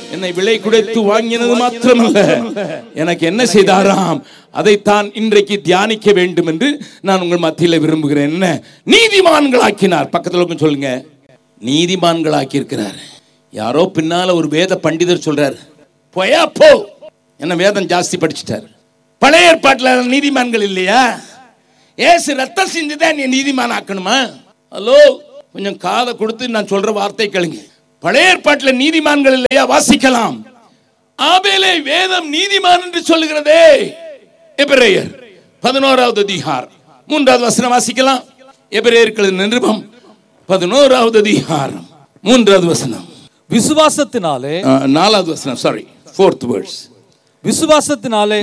என்னை விலை கொடுத்து வாங்கினது மாத்திரமல்ல, எனக்கு என்ன செய்தாராம், அதைத்தான் இன்றைக்கு தியானிக்க வேண்டும் என்று நான் உங்கள் மத்தியில் விரும்புகிறேன். என்ன? நீதிமான்களாக்கினார். பக்கத்தில் சொல்லுங்க, நீதிமான்களாக்கி இருக்கிறார். யாரோ பின்னால ஒரு வேத பண்டிதர் சொல்றார், போயா போ, என்ன வேதம் ஜாஸ்தி படிச்சுட்டார். பழைய ஏற்பாட்டில் நீதிமான்கள் இல்லையா? ஏசு ரத்தம் சிந்திதான் நீ நீதிமான் ஆக்கணுமா? ஹலோ, கொஞ்சம் காதை கொடுத்து நான் சொல்ற வார்த்தை கேளுங்க. பழைய ஏற்பாட்டில் நீதிமான்கள் இல்லையா? வாசிக்கலாம். ஆபேலை வேதம் நீதிமான் என்று சொல்லுகிறதே. எபிரேயர் 11வது அதிகாரம் 3வது வசனம் வாசிக்கலாம். எபிரேயர்கள் நிருபம் 11வது அதிகாரம் 3வது வசனம். விசுவாசத்தினாலே 4வது வசனம், சாரி 4th verse. விசுவாசத்தினாலே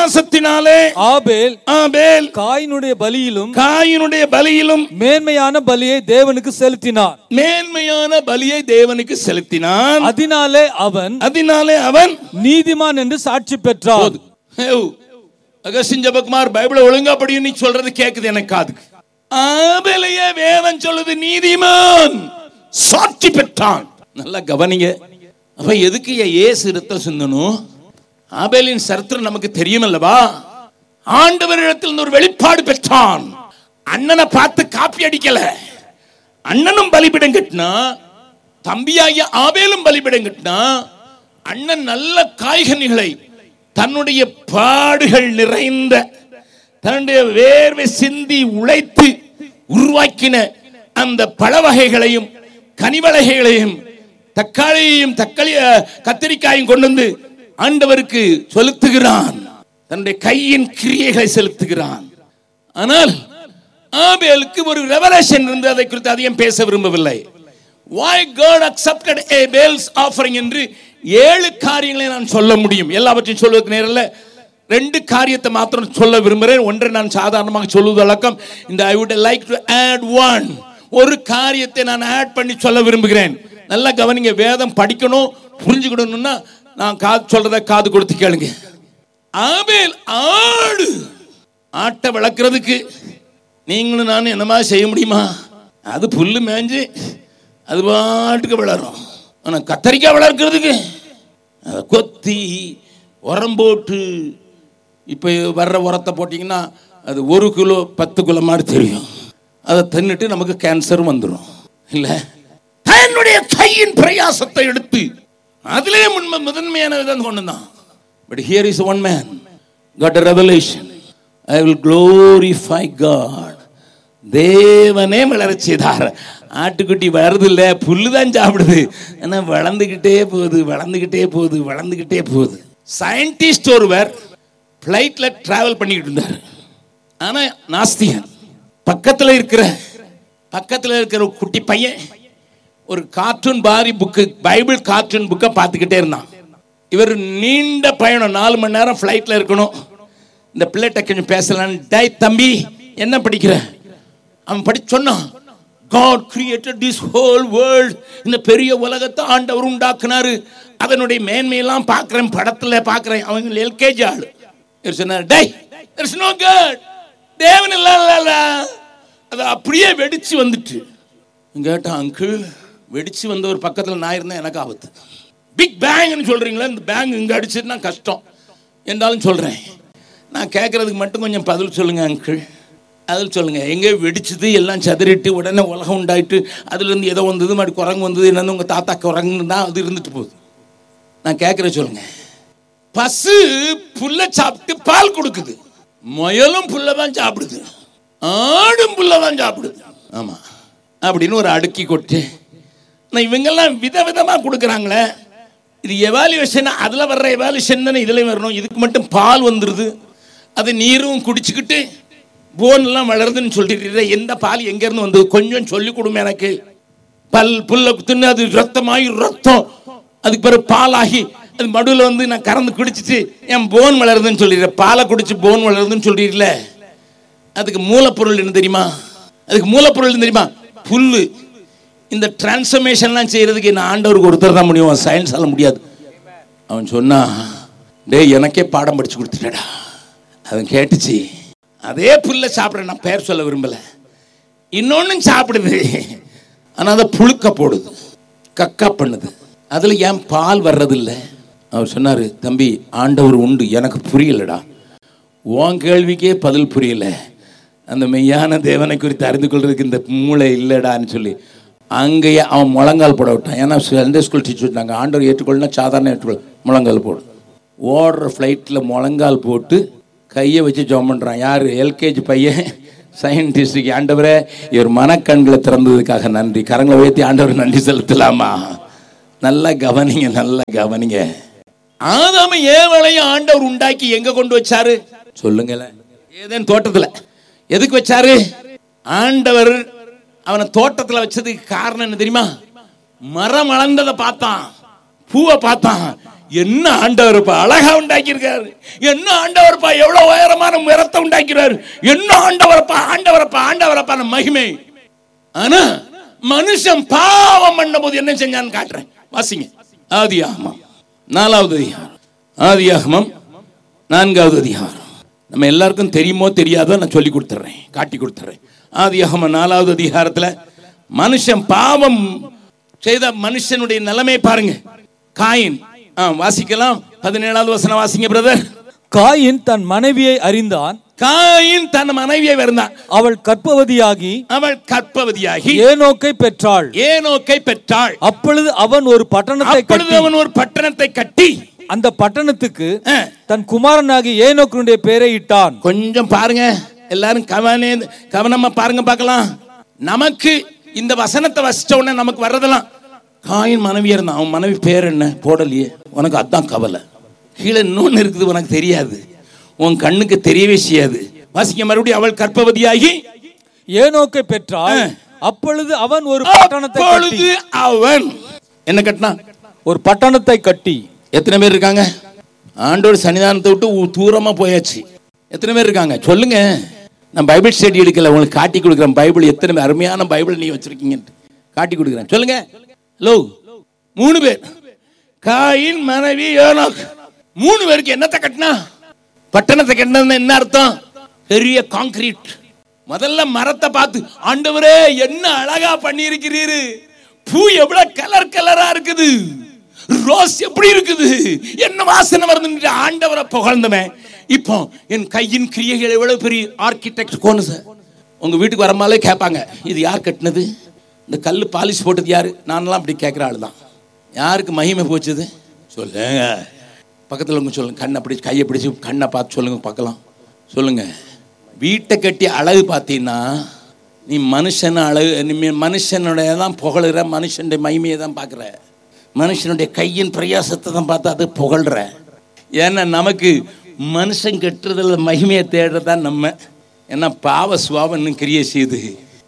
ஆபேல் காயினுடைய பலியிலும் மேன்மையான பலியை தேவனுக்கு செலுத்தினான். மேன்மையான பலியை தேவனுக்கு செலுத்தினான். அதனாலே அவன் நீதிமான் என்று சாட்சி பெற்றான். அகஸ்டின் ஜெபக்குமார் பைபிளை ஒழுங்கா படியும் நீ சொல்றது கேக்குது எனக்கு காதுக்கு. ஆபேலையே வேதம் சொல்லுது நீதிமான், சாட்சி பெற்றான். நல்லா கவனிங்க. அப்ப எதுக்கு இயேசு ரத்தம் சிந்தணும்? ஆபேலின் சரித்திரம் நமக்கு தெரியும் அல்லவா? ஆண்டவரிடத்தில் ஒரு வெளிப்பாடு பெற்றான். அண்ணனை பார்த்து காப்பி அடிக்கல. அண்ணனும் பலிபீடம் கட்டினா, தம்பியாகிய ஆபேலும் பலிபீடம் கட்டினா. அண்ணன் நல்ல காய்கனிகளை தன்னுடைய பாடுகள் நிறைந்த தன்னுடைய வேர்வை சிந்தி உழைத்து உருவாக்கின அந்த பழ வகைகளையும் கனிவகைகளையும் தக்காளியையும் கத்திரிக்காயும் கொண்டு வந்து ஆண்டவருக்கு செலுத்துகிறான். தன்னுடைய கையின் கிரியைகளை செலுத்துகிறான். ஆனால் ஆபேலுக்கு ஒரு ரெவலேஷன் இருந்து அதை குறித்து அதிகம் பேச விரும்பவில்லை. Why God accepted Abel's offering என்று 7 காரியங்களை நான் சொல்ல முடியும். எல்லாவற்றையும் சொல்வதற்கு நேரம் இல்லை. 2 காரியத்தை மாத்திரம் சொல்ல விரும்புகிறேன். ஒன்றை நான் சாதாரணமாக சொல்வது வழக்கம். இந்த I would like to add one. ஒரு காரியத்தை நான் ஆட் பண்ணி சொல்ல விரும்புகிறேன். நல்லா கவனிங்க. வேதம் படிக்கணும், புரிஞ்சுக்கணும்னா நான் சொல்றத காது கொடுத்து கேளுங்க. ஆபேல் ஆட்டை வளர்க்கறதுக்கு நீங்களும் நானும் என்னமா செய்ய முடியுமா? அது புல்லு மேய்ஞ்சு அது பாட்டுக்கு வளரும். ஆனா கத்தரிக்காய் வளர்க்கறதுக்கு கொத்தி உரம் போட்டு இப்போ வர்ற உரத்தை போட்டிங்கன்னா அது 1 கிலோ 10 கிலோ மாதிரி தெரியும். அதை தின்னுட்டு நமக்கு கேன்சர் வந்துடும். இல்லை, தன்னுடைய கையின் பிரயாசத்தை எடுத்து அதிலே முதன்மையான விதம் கொண்டுதான். But here is one man got a revelation. I will glorify God. தேவனே வளரச் செய்தார். ஆட்டுக்குட்டி வளருது இல்லை, புல்லுதான் சாப்பிடுது. ஏன்னா வளர்ந்துகிட்டே போகுது. சயின்டிஸ்ட் ஒருவர் பிளைட்ல டிராவல் பண்ணிக்கிட்டு இருந்தார். ஆனா நாஸ்திகன். பக்கத்தில் இருக்கிற குட்டி பையன் ஒரு cartoon Pari book, Bible cartoon புக்கை பார்த்துக்கிட்டே இருந்தான். இவர் நீண்ட பயணம், 4 மணி நேரம் ஃப்ளைட்ல இருக்கணும். இந்த பிள்ளைகிட்ட கொஞ்சம் பேசலான்னு, டை தம்பி என்ன படிக்கிற? அவன் படிச்சு சொன்னான், God created this whole world. இந்த பெரிய உலகத்தை ஆண்டவர் உண்டாக்குனாரு. அதனுடைய மேன்மையெல்லாம் பார்க்கிறேன், படத்துல பார்க்கிறேன். அவங்க LKG ஆளு. இவர் சொன்னார், tie there is no God. தேவன் இல்ல. அது அப்படியே வெடிச்சு வந்துட்டு. கேட்டான், அங்கிள் வெடிச்சு வந்த ஒரு பக்கத்தில் நான் இருந்தேன், எனக்கு ஆபத்து. பிக் பேங்க்னு சொல்றீங்களா? இந்த பேங்க் இங்கே அடிச்சுன்னா கஷ்டம் என்றாலும் சொல்றேன். நான் கேட்கறதுக்கு மட்டும் கொஞ்சம் பதில் சொல்லுங்க அங்கிள். அதில் சொல்லுங்க, எங்கே வெடிச்சது, எல்லாம் சதுரிட்டு உடனே உலகம் உண்டாயிட்டு அதுலேருந்து ஏதோ வந்தது, மறுபடி குரங்கு வந்தது, என்னன்னு உங்கள் தாத்தா குரங்குன்னு தான் அது இருந்துட்டு போகுது. நான் கேட்குறேன் சொல்லுங்க. பசு புல்லை சாப்பிட்டு பால் கொடுக்குது, முயலும் புல்லை தான் சாப்பிடுது, ஆடும் புல்லை தான் சாப்பிடுது. ஆமாம் அப்படின்னு ஒரு அடுக்கி கொட்டு. இவங்கெல்லாம் விதவிதமாக கொடுக்குறாங்களே, இது எவாலுவேஷன். அதில் வர்ற எவாலுவேஷன் தானே இதுலேயும் வரணும். இதுக்கு மட்டும் பால் வந்துடுது, அது நீரும் குடிச்சுக்கிட்டு போன்லாம் வளருதுன்னு சொல்லிட்டு எந்த பால் எங்கேருந்து வந்தது கொஞ்சம் சொல்லிக் கொடுமே எனக்கு. புல்லை தின்னு அது ரத்தமாகி ரத்தம் அதுக்கு பிறகு பாலாகி அது மடுவில் வந்து நான் கறந்து குடிச்சிட்டு என் போன் வளருதுன்னு சொல்லிடுறேன். பாலை குடிச்சு போன் வளருதுன்னு சொல்லிடல. அதுக்கு மூலப்பொருள் என்ன தெரியுமா? புல்லு. இந்த டிரான்ஸ்ஃபர்மேஷன்லாம் செய்யறதுக்கு என்ன ஆண்டவருக்கு ஒருத்தர் தான் முடியும், சயின்ஸால முடியாது. அவன் சொன்னா, டேய் எனக்கே பாடம் படிச்சு கொடுத்துட்டா. அவன் கேட்டுச்சு, அதே புல்ல சாப்பிட்ற, நான் பேர் சொல்ல விரும்பல, இன்னொன்னும் சாப்பிடுது. ஆனால் அதை புழுக்க போடுது, கக்கா பண்ணுது. அதில் ஏன் பால் வர்றதில்லை? அவர் சொன்னார், தம்பி ஆண்டவர் உண்டு, எனக்கு புரியலடா, உன் கேள்விக்கே பதில் புரியல, அந்த மெய்யான தேவனை குறித்து அறிந்து கொள்றதுக்கு இந்த மூளை இல்லைடான்னு சொல்லி அங்கேயே அவன் முழங்கால் போட விட்டான். ஏன்னா சண்டே ஸ்கூல் டீச்சர் விட்டாங்க, ஆண்டவர் ஏற்றுக்கொள்ளனா சாதாரண ஏற்றுக்கொள்ள முழங்கால் போடும். ஓடுற ஃப்ளைட்டில் முழங்கால் போட்டு கையை வச்சு ஜெபம் பண்ணுறான். யார்? எல்கேஜி பையன் சயின்டிஸ்டுக்கு. ஆண்டவரே இவர் மனக்கண்களை திறந்ததுக்காக நன்றி. கரங்களை உயர்த்தி ஆண்டவர் நன்றி செலுத்தலாமா? நல்லா கவனிங்க, நல்லா கவனிங்க. ஆதாம ஏவளையும் ஆண்டவர் உண்டாக்கி எங்க கொண்டு வச்சாரு சொல்லுங்களேன்? ஏதேன் தோட்டத்துல. எதுக்கு வச்சாரு? ஆண்டவர் அவனை தோட்டத்துல வச்சதுக்கு காரணம் என்ன தெரியுமா? மரம் வளர்ந்ததை பார்த்தான், பூவை பார்த்தான். என்ன ஆண்டவர்ப்பா அழகா உண்டாக்கி இருக்காரு, என்ன ஆண்டவர்ப்பா எவ்வளவு உயரமான மரத்தை உண்டாக்கிறாரு, என்ன ஆண்டவரப்பா ஆண்டவரப்பா ஆண்டவரப்பா மகிமை. ஆனா மனுஷன் பாவம் பண்ண போது என்ன செஞ்சான்னு காட்டுறேன், வாசிங்க. ஆதியாகமம் 4வது அதிகாரம். ஆதியாகமம் 4வது அதிகாரம். நம்ம எல்லாருக்கும் தெரியுமோ தெரியாதோ நான் சொல்லி கொடுத்துறேன், காட்டி கொடுத்துறேன். ஆதியாகமம் 4வது அதிகாரத்துல மனுஷன் பாவம் செய்த மனுஷனுடைய நிலைமை பாருங்க. காயின், வாசிக்கலாம். 17வது வசனம் வாசிங்க பிரதர். காயின் தன் மனைவியை அறிந்தான். காயின் தன் மனைவியை அறிந்தான். அவள் கர்ப்பவதியாகி ஏனோக்கை பெற்றாள். அப்பொழுது அவன் ஒரு பட்டணத்தை கட்டி அந்த பட்டணத்துக்கு தன் குமாரனாகி ஏனோக்குடைய பெயரை இட்டான். கொஞ்சம் பாருங்க எல்லாரும், கவனமா பாருங்க பார்க்கலாம். நமக்கு இந்த வசனத்தை வசிச்ச உடனே நமக்கு வர்றதெல்லாம் காயின் மனைவி இருந்தான். அவன் மனைவி பேர் என்ன போடலையே, உனக்கு அதான் கவலை. கீழே இன்னொன்னு இருக்குது, உனக்கு தெரியாது, உன் கண்ணுக்கு தெரியவே செய்யாது. வாசிக்க மறுபடியும். அவள் கர்ப்பவதியாகி ஏனோக்கை பெற்றாள். அப்பொழுது அவன் ஒரு பட்டணத்தை கட்டி. அவன் என்ன கட்டினான்? ஒரு பட்டணத்தை கட்டி. எத்தனை பேர் இருக்காங்க? ஆண்டோட சன்னிதானத்தை விட்டு தூரமா போயாச்சு. எத்தனை பேர் இருக்காங்க சொல்லுங்க? நான் பைபிள் ஸ்டடி எடுக்கல, உங்களுக்கு காட்டி கொடுக்குறேன். பைபிள் எத்தனை அருமையான பைபிள் நீ வச்சிருக்கீங்க காட்டி கொடுக்குறேன். சொல்லுங்க. ஹலோ, 3 பேர். காயின், மனைவி, ஏனோக். 3 பேருக்கு என்னத்தை கட்டினா? பட்டணத்தை கட்டினது என்ன அர்த்தம்? பெரிய கான்கிரீட். முதல்ல மரத்தை பார்த்து, ஆண்டவரே என்ன அழகா பண்ணி இருக்கிறீரு, பூ எவ்வளவு கலர் கலரா இருக்குது, ரோஸ் எப்படி இருக்குது, என்ன வாசனை வருது, ஆண்டவரை புகழ்ந்தவன். இப்போ என் கையின் கிரியைகள் எவ்வளவு பெரிய ஆர்கிடெக்ட் கோணு சார். உங்க வீட்டுக்கு வரமாலே கேட்பாங்க, இது யார் கட்டினது, இந்த கல் பாலிஷ் போட்டது யாரு? நானெல்லாம் அப்படி கேட்குற ஆள் தான். யாருக்கு மகிமை போச்சுது சொல்லுங்க. பக்கத்தில் உங்க சொல்லுங்க, கண்ணை பிடிச்சி கையை பிடிச்சி கண்ணை பார்த்து சொல்லுங்க பார்க்கலாம். சொல்லுங்க. வீட்டை கட்டி அழகு பார்த்தீங்கன்னா நீ மனுஷன் அழகு, மனுஷனுடைய தான் புகழுற, மனுஷனுடைய மகிமையை தான் பார்க்குற, மனுஷனுடைய கையின் பிரயாசத்தை தான் பார்த்து அது புகழ்ற. ஏன்னா நமக்கு மனுஷன் கட்டுறதுல மகிமையை தேடுறதான் நம்ம. ஏன்னா பாவ சுவாபம் இன்னும் கிரியை செய்யுது.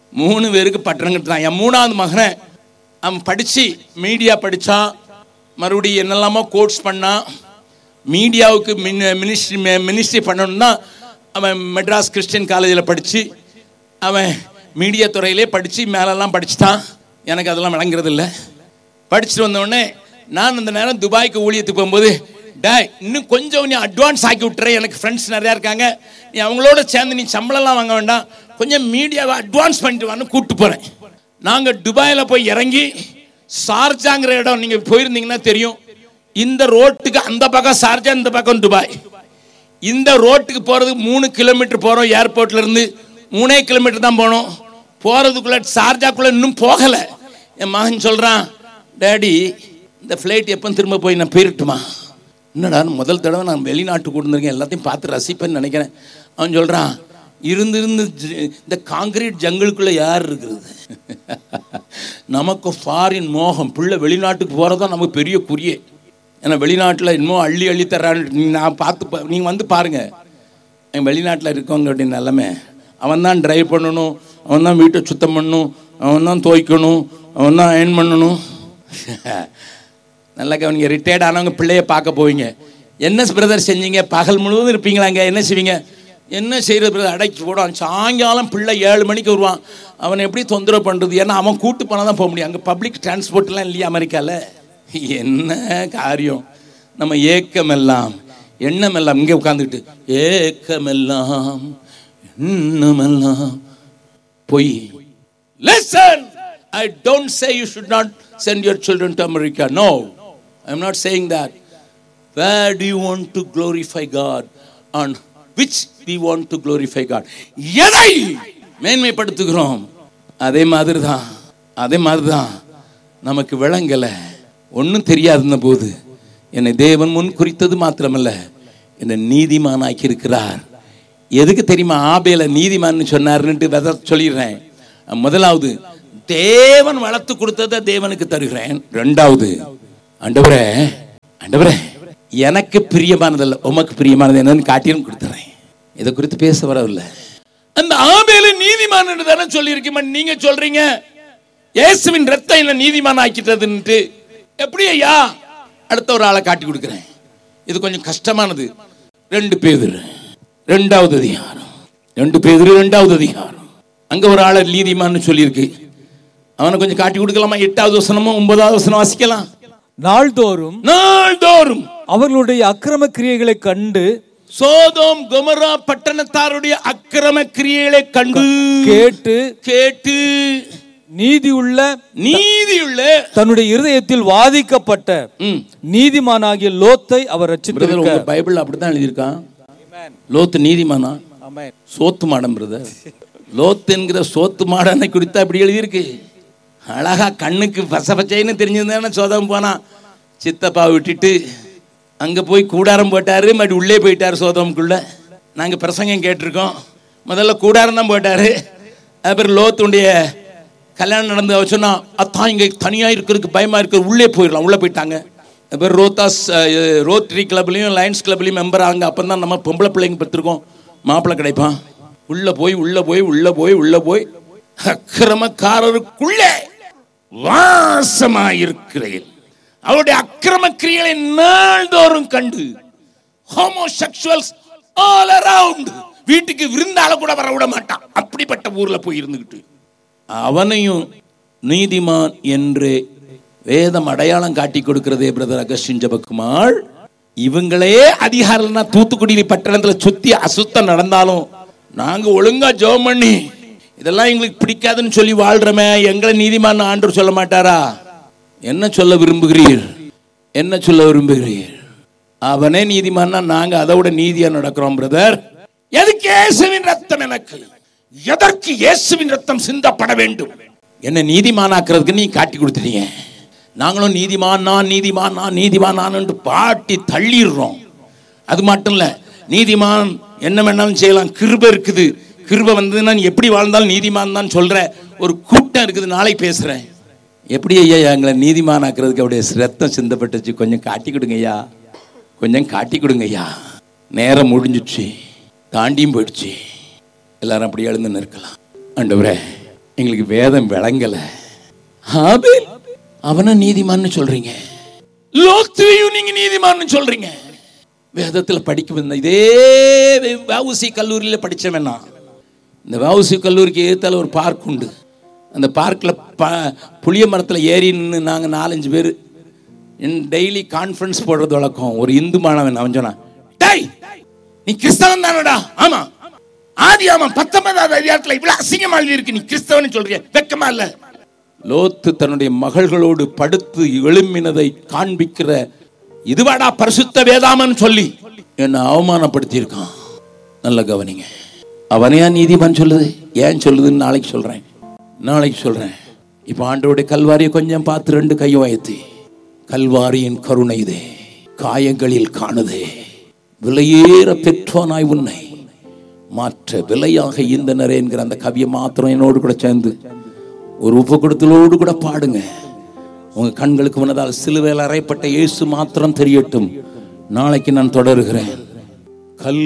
3 பேருக்கு பட்டணம் கட்டுறான். என் 3வது மகனை அவன் படித்து மீடியா படித்தான், மறுபடியும் என்னெல்லாமோ கோர்ஸ் பண்ணான். மீடியாவுக்கு மினிஸ்ட்ரி பண்ணணும்னா அவன் மெட்ராஸ் கிறிஸ்டியன் காலேஜில் படித்து அவன் மீடியா துறையிலே படித்து மேலெல்லாம் படிச்சுட்டான். எனக்கு அதெல்லாம் விளங்குறது இல்லை. படிச்சுட்டு வந்தோடனே நான் அந்த நேரம் துபாய்க்கு ஊழியத்துக்கு போகும்போது, இன்னும் கொஞ்சம் நீ அட்வான்ஸ் ஆக்கி விட்டுற, எனக்கு ஃப்ரெண்ட்ஸ் நிறையா இருக்காங்க, நீ அவங்களோட சேர்ந்து நீ சம்பளம்லாம் வாங்க வேண்டாம், கொஞ்சம் மீடியாவை அட்வான்ஸ் பண்ணிட்டு வான்னு கூப்பிட்டு போகிறேன். நாங்கள் துபாயில் போய் இறங்கி ஷார்ஜாங்கிற இடம் நீங்கள் போயிருந்தீங்கன்னா தெரியும். இந்த ரோட்டுக்கு அந்த பக்கம் ஷார்ஜா, இந்த பக்கம் துபாய். இந்த ரோட்டுக்கு போகிறது 3 கிலோமீட்டர் போகிறோம். ஏர்போர்ட்லேருந்து 3 கிலோமீட்டர் தான் போனோம். போகிறதுக்குள்ளே ஷார்ஜாக்குள்ளே இன்னும் போகலை. என் மகன் சொல்கிறான், டேடி இந்த ஃப்ளைட் எப்போ திரும்ப போய் நான் போயிட்டுமா? என்னடா முதல் தடவை நான் வெளிநாட்டுக்கு கொடுத்துருக்கேன், எல்லாத்தையும் பார்த்து ரசிப்பேன்னு நினைக்கிறேன். அவன் சொல்கிறான், இருந்து இந்த காங்கிரீட் ஜங்கிளுக்குள்ளே யார் இருக்கிறது? நமக்கு ஃபாரின் மோகம், பிள்ளை வெளிநாட்டுக்கு போகிறதான் நமக்கு பெரிய குறியே. ஏன்னா வெளிநாட்டில் இன்னும் அள்ளி தர்றான்னு நான் பார்த்து நீங்கள் வந்து பாருங்கள். எங்கள் வெளிநாட்டில் இருக்கவங்களுடைய நிலைமை, அவன் தான் ட்ரைவ் பண்ணணும், அவன் தான் வீட்டை சுத்தம் பண்ணணும், அவன் தான் துவைக்கணும், அவன் தான் அயர்ன் பண்ணணும். நல்லா கவனிங்க. ரிட்டையர்ட் ஆனவங்க பிள்ளைய பார்க்க போவீங்க. என்ன பிரதர் செஞ்சீங்க? பகல் முழுவதும் இருப்பீங்களாங்க, என்ன செய்வீங்க? என்ன செய்கிறது பிரதர்? அடைச்சி போடுவான். சாயங்காலம் பிள்ளை 7 மணிக்கு வருவான். அவனை எப்படி தொந்தரவு பண்ணுறது? ஏன்னா அவன் கூட்டு போனால் தான் போக முடியும். அங்கே பப்ளிக் டிரான்ஸ்போர்ட்லாம் இல்லையா அமெரிக்காவில்? என்ன காரியம்? நம்ம ஏக்கமெல்லாம் எண்ணமெல்லாம் இங்கே உட்காந்துக்கிட்டு ஏக்கமெல்லாம் எண்ணமெல்லாம் பொய். Listen, I don't say you should not send your children to America. No, I'm not saying that. Where do you want to glorify God? On which we want to glorify God? எதை மேன்மைப்படுத்துகிறோம்? அதே மாதிரி தான் நமக்கு விளங்கலை, ஒன்றும் தெரியாதுன்ன போது என்னை தேவன் முன் குறித்தது மாத்திரமல்ல, என்னை நீதிமானாக்கி இருக்கிறார். எதுக்கு தெரியுமா ஆபேல நீதிமான்னு சொன்னார்னுட்டு சொல்லிடுறேன். முதலாவது, தேவன் வளர்த்து கொடுத்ததை தேவனுக்கு தருகிறேன். ரெண்டாவது, ஆண்டவரே எனக்கு பிரியமானதல்ல உமக்கு பிரியமானது என்னன்னு காட்டியும் கொடுத்துறேன். இதை குறித்து பேச வரவில்லை. அந்த ஆபேல நீதிமான் என்று தானே சொல்லியிருக்கீங்க. நீங்க சொல்றீங்க இயேசுவின் ரத்தம் என்ன நீதிமான் ஆக்கிட்டதுன்ட்டு. எப்படி ஐயா? அடுத்த ஒரு ஆளை காட்டி கொடுக்கிறேன். இது கொஞ்சம் கஷ்டமானது. 2 பேதுரு 2வது அதிகாரம். அங்க ஒரு ஆளை நீதிமான்னு சொல்லியிருக்கு. அவனை கொஞ்சம் காட்டி கொடுக்கலாமா? 8வது வசனமும் 9வது வசனம் வாசிக்கலாம். நாள்தோறும் அவர்களுடைய அக்கிரம கிரியைகளை கண்டு, சோதோம் கொமோரா பட்டணத்தாருடைய அக்கிரம கிரியைகளை கண்டு கேட்டு நீதியுள்ள தன்னுடைய இருதயத்தில் வாதிக்கப்பட்ட நீதிமானாகிய லோத்தை அவர் ரட்சித்திருக்கிறார். பைபிள் அப்படித்தான் எழுதியிருக்கான். லோத்து நீதிமானா? சோத்து மாடம் பிரதர். லோத்து என்கிற சோத்து மாடனை குறித்து அப்படி எழுதியிருக்கு. அழகா கண்ணுக்கு பச்சைன்னு தெரிஞ்சிருந்தானே சோதம் போனா. சித்தப்பா விட்டுட்டு அங்க போய் கூடாரம் போட்டாரு, மறுபடி உள்ளே போயிட்டாரு சோதமுக்குள்ள. நாங்க பிரசங்கம் கேட்டிருக்கோம். முதல்ல கூடாரம் தான் போட்டாரு. அப்புறம் லோத்துடைய கல்யாணம் நடந்து அவ சொன்னா, அத்தான் இங்க தனியா இருக்கிறதுக்கு பயமா இருக்கு, உள்ளே போயிடலாம். உள்ள போயிட்டாங்க. அப்புறம் ரோட்டரி கிளப்லையும் லயன்ஸ் கிளப்லையும் மெம்பர் ஆங்க. அப்போ தான் நம்ம பொம்பளை பிள்ளைங்க பெற்றிருக்கோம், மாப்பிள்ளை கிடைப்பான். உள்ள போய் அக்கிரமக்காரருக்குள்ளே வாசமாயிருக்கிறேன். அவருடைய அக்கிரம கிரியைகளை நாள்தோறும் கண்டு, ஹோமோசெக்சுவல்ஸ் ஆல் அரவுண்ட், வீட்டுக்கு விருந்தால கூட வர விட மாட்டான். அப்படிப்பட்ட ஊர்ல போய் இருந்துகிட்டு அவனையும் நீதிமான் என்று வேதம் அடையாளம் காட்டி கொடுக்கிறதே பிரதர் அகஸ்டின் ஜெபக்குமார். இவங்களே அதிகாரம்னா தூத்துக்குடி பட்டணத்தில் சுத்தி அசுத்தம் நடந்தாலும் நாங்க ஒழுங்கா ஜெபம் பண்ணி இதெல்லாம் எங்களுக்கு பிடிக்காதுன்னு சொல்லி வாழ்றமே, எங்களை நீதிமான் ஆண்டவர் சொல்ல மாட்டாரா? என்ன சொல்ல விரும்புகிறீர்? அவனே நீதிமான்னா நாங்க அதை விட நீதியா நடக்கிறோம் பிரதர். எதுக்கு இயேசுவின் ரத்தம்? எனக்கு எதற்கு இயேசுவின் ரத்தம் சிந்தப்பட வேண்டும்? என்ன நீதிமானாக்குறதுக்கு நீ காட்டி கொடுத்துட்டீங்க. நாங்களும் நீதிமான் பாட்டி தள்ளிடுறோம். அது மட்டும் இல்ல, நீதிமான் என்ன வேணாலும் செய்யலாம், கிருபை இருக்குது. கிருபை வந்ததுன்னா எப்படி வாழ்ந்தாலும் நீதிமான் தான் சொல்ற ஒரு கூட்டம் இருக்குது. நாளைக்கு பேசுறேன். எப்படி ஐயா எங்களை நீதிமானாக்குறதுக்கு அப்படியே ரத்தம் சிந்தப்பட்டுச்சு? கொஞ்சம் காட்டி கொடுங்க ஐயா. நேரம் முடிஞ்சிச்சு, தாண்டியும் போயிடுச்சு. எல்லாரும் அப்படி எழுந்து நிற்கலாம். ஆண்டவரே, எங்களுக்கு வேதம் விளங்கல. அவன நீதிமான்னு சொல்றீங்க, லோத்துவையும் நீங்க நீதிமான்னு சொல்றீங்க. வேதத்தில் படிக்க இதே வஉசி கல்லூரியில் படிச்சவன் நான். இந்த வஉசி கல்லூரிக்கு ஏத்தால ஒரு பார்க் உண்டு. அந்த பார்க்கில் புளிய மரத்தில் ஏறி நின்று நாங்கள் 4-5 பேர் டெய்லி கான்ஃபரன்ஸ் போடுறது வழக்கம். ஒரு இந்து மாணவன் அவன் சொன்னான், டேய் நீ கிறிஸ்தவன் தானடா? ஆமா. ஆதியாகமம் 19வது அதிகாரத்தில் இவ்வளவு அசிங்கமா இருக்கு, நீ கிறிஸ்தவன் சொல்றிய, வெக்கமா இல்ல? லோத்து தன்னுடைய மகள்களோடு படுத்து எழும்பினதை காண்பிக்கிற இதுவாடா பரிசுத்த வேதாமன்னு சொல்லி என்ன அவமானப்படுத்தி இருக்கான். நல்ல கவனிங்க. அவனையா நீதிமான் சொல்லுது? ஏன் சொல்லுதுன்னு நாளைக்கு சொல்றேன். இப்ப ஆண்டவருடைய கல்வாரியை கொஞ்சம் பார்த்து 2 கையும் உயர்த்தி, கல்வாரியின் கருணை இதே, காயங்களில் காணுதே, விலையேற பெற்றோனாய் உன்னை மாற்ற விலையாக ஈந்தனரே என்கிற அந்த கவியை மாத்திரம் என்னோடு கூட சேர்ந்து ஒரு உப்பு கொடுத்தலோடு கூட பாடுங்க. உங்க கண்களுக்கு முன்னதால் சிலுவையில் அறையப்பட்ட இயேசு மாத்திரம் தெரியட்டும். நாளைக்கு நான் தொடருகிறேன்.